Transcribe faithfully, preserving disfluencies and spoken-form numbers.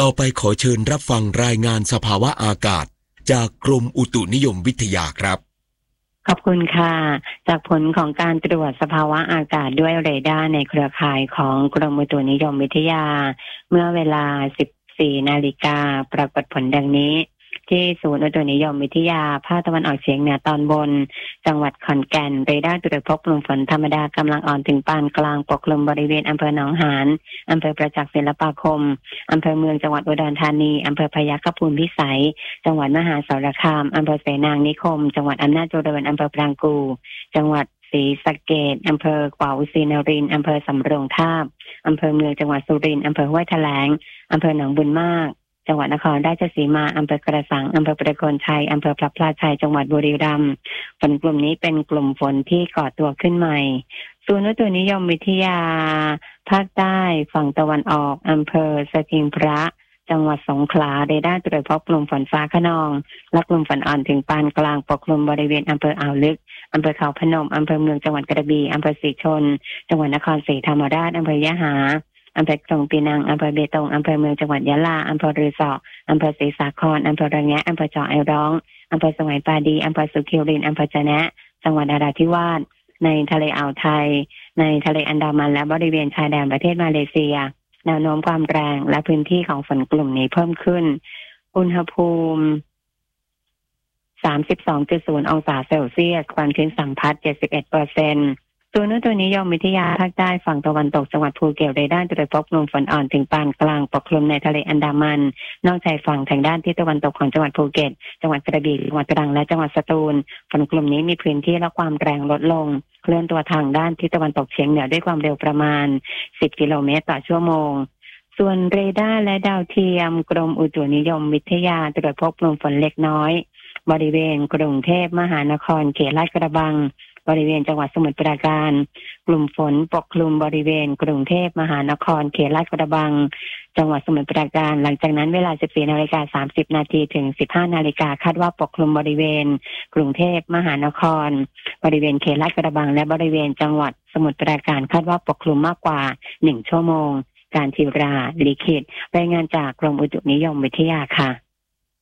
ต่อไปขอเชิญรับฟังรายงานสภาวะอากาศจากกรมอุตุนิยมวิทยาครับขอบคุณค่ะจากผลของการตรวจสภาวะอากาศด้วยเรดาร์ในเครือข่ายของกรมอุตุนิยมวิทยาเมื่อเวลา สิบสี่ นาฬิกาปรากฏผลดังนี้ที่ศูนย์อุตุนิยมวิทยาภาคตะวันออกเฉียงเหนือตอนบนจังหวัดขอนแก่นเรดาร์ตรวจพบกลุ่มฝนธรรมดากำลังอ่อนถึงปานกลางปกคลุมบริเวณอำเภอหนองหานอำเภอประจักษ์ศิลปาคมอำเภอเมืองจังหวัดอุดรธานีอำเภอพยัคฆภูมิพิสัยจังหวัดมหาสารคามอำเภอเสนางนิคมจังหวัดอำนาจเจริญอำเภอปรางกูจังหวัดศรีสะเกษอำเภอขวาวศรีนรินทร์อำเภอสำโรงทาบอำเภอเมืองจังหวัดสุรินทร์อำเภอห้วยแถลงอำเภอหนองบุญมากจังหวัดนครราชสีมาอำเภอกระสังอำเภอประโคนชัยอำเภอพระพลาชัยจังหวัดบุรีรัมย์ฝนกลุ่มนี้เป็นกลุ่มฝนที่ก่อตัวขึ้นใหม่ศูนย์อุตุนิยมวิทยาภาคใต้ฝั่งตะวันออกอำเภอสถิงพระจังหวัดสงขลาเรดาร์ตรวจพบกลุ่มฝนฟ้าคะนองและกลุ่มฝนอ่อนถึงปานกลางปกคลุมบริเวณอำเภออ่าวลึกอำเภอเขาพนมอำเภอเมืองจังหวัดกระบี่อำเภอศรีชนจังหวัดนครศรีธรรมราชอำเภอยะหาอำเภอตรงปีนังอำเภอเบตงอำเภอเมืองจังหวัดยะลาอำเภอรือสออำเภอศรีสาครอำเภอระแงะอำเภอจอไอร้องอำเภอสมัยปาดีอำเภอสุขิรินอำเภอจะแนะจังหวัดนราธิวาสในทะเลอ่าวไทยในทะเลอันดามันและบริเวณชายแดนประเทศมาเลเซียแนวโน้มความแรงและพื้นที่ของฝนกลุ่มนี้เพิ่มขึ้นอุณหภูมิ สามสิบสองจุดศูนย์ องศาเซลเซียสความชื้นสัมพัทธ์ เจ็ดสิบเอ็ดเปอร์เซ็นต์ศูนย์อุตุนิยมวิทยาภาคใต้ฝั่งตะวันตกจังหวัดภูเก็ตเรดาร์ตรวจพบกลุ่มฝนอ่อนถึงปานกลางปกคลุมในทะเลอันดามันนอกชายฝั่งทางด้านทิศตะวันตกของจังหวัดภูเก็ตจังหวัดกระบี่จังหวัดตรังและจังหวัดสตูลฝนกลุ่มนี้มีพื้นที่และความแรงลดลงเคลื่อนตัวทางด้านทิศตะวันตกเฉียงเหนือด้วยความเร็วประมาณสิบกิโลเมตรต่อชั่วโมงส่วนเรดาร์และดาวเทียมกรมอุตุนิยมวิทยาตรวจพบกลุ่มฝนเล็กน้อยบริเวณกรุงเทพมหานครเขตลาดกระบังบริเวณจังหวัดสมุทรปราการกลุ่มฝนปกคลุมบริเวณกรุงเทพมหานครเขตลาดกระบังจังหวัดสมุทรปราการหลังจากนั้นเวลา สิบสี่ นาฬิกา สามสิบ นาทีถึง สิบห้า นาฬิกาคาดว่าปกคลุมบริเวณกรุงเทพมหานครบริเวณเขตลาดกระบังและบริเวณจังหวัดสมุทรปราการคาดว่าปกคลุมมากกว่าหนึ่งชั่วโมงการธีราลิขิตรายงานจากกรมอุตุนิยมวิทยาค่ะ